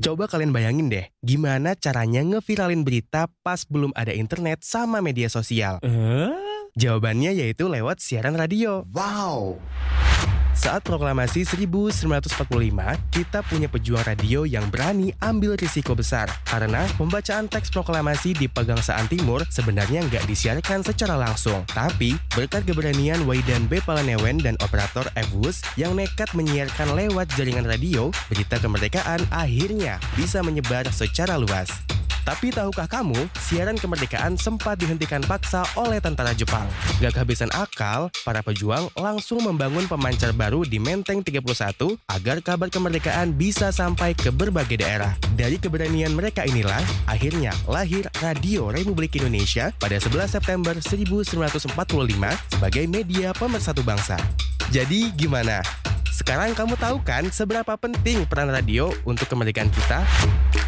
Coba kalian bayangin deh, gimana caranya ngeviralin berita pas belum ada internet sama media sosial. Jawabannya yaitu lewat siaran radio. Wow. Saat proklamasi 1945, kita punya pejuang radio yang berani ambil risiko besar. Karena pembacaan teks proklamasi di Pegangsaan Timur sebenarnya nggak disiarkan secara langsung. Tapi, berkat keberanian Waidan B. Palanewen dan operator F. Wus yang nekat menyiarkan lewat jaringan radio, berita kemerdekaan akhirnya bisa menyebar secara luas. Tapi tahukah kamu, siaran kemerdekaan sempat dihentikan paksa oleh tentara Jepang. Gak kehabisan akal, para pejuang langsung membangun pemancar baru di Menteng 31 agar kabar kemerdekaan bisa sampai ke berbagai daerah. Dari keberanian mereka inilah, akhirnya lahir Radio Republik Indonesia pada 11 September 1945 sebagai media pemersatu bangsa. Jadi gimana? Sekarang kamu tahu kan seberapa penting peran radio untuk kemerdekaan kita?